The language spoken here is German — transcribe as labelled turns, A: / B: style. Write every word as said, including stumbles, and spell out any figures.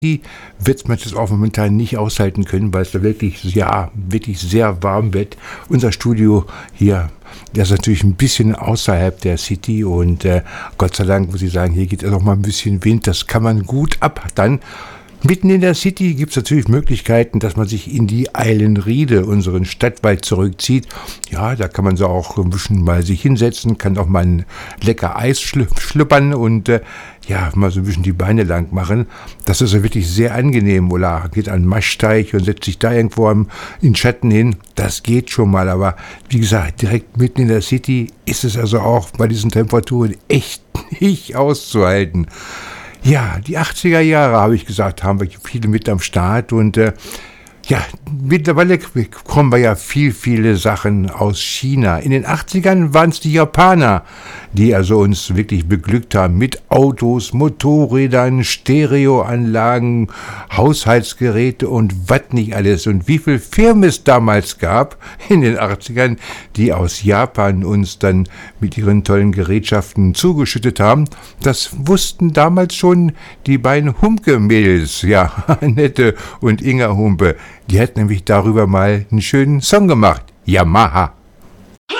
A: Die wird man das auch momentan nicht aushalten können, weil es da wirklich, ja, wirklich sehr warm wird. Unser Studio hier, das ist natürlich ein bisschen außerhalb der City und äh, Gott sei Dank muss ich sagen, hier geht es auch mal ein bisschen Wind, das kann man gut ab. Dann mitten in der City gibt es natürlich Möglichkeiten, dass man sich in die Eilenriede, unseren Stadtwald, zurückzieht. Ja, da kann man so auch ein bisschen mal sich hinsetzen, kann auch mal ein lecker Eis schlü- schluppern und äh, ja, mal so ein bisschen die Beine lang machen. Das ist ja wirklich sehr angenehm. Oder geht an den Maschteich und setzt sich da irgendwo am, in Schatten hin. Das geht schon mal, aber wie gesagt, direkt mitten in der City ist es also auch bei diesen Temperaturen echt nicht auszuhalten. Ja, die achtziger Jahre, habe ich gesagt, haben wir viele mit am Start und äh, ja, mittlerweile kommen wir ja viel, viele Sachen aus China. In den achtzigern waren es die Japaner, die also uns wirklich beglückt haben mit Autos, Motorrädern, Stereoanlagen, Haushaltsgeräte und was nicht alles. Und wie viele Firmen es damals gab in den achtzigern, die aus Japan uns dann mit ihren tollen Gerätschaften zugeschüttet haben, das wussten damals schon die beiden Humke-Mädels, ja, Annette und Inga Humpe. Die hat nämlich darüber mal einen schönen Song gemacht. Yamaha.